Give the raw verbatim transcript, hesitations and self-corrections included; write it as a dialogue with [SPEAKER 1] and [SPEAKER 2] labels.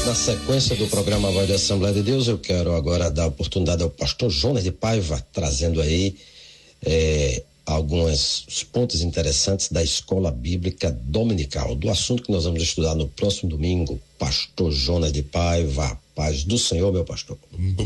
[SPEAKER 1] Na sequência do programa Voz da Assembleia de Deus, eu quero agora dar a oportunidade ao pastor Jonas de Paiva, trazendo aí eh, alguns pontos interessantes da Escola Bíblica Dominical, do assunto que nós vamos estudar no próximo domingo. Pastor Jonas de Paiva, paz do Senhor, meu pastor.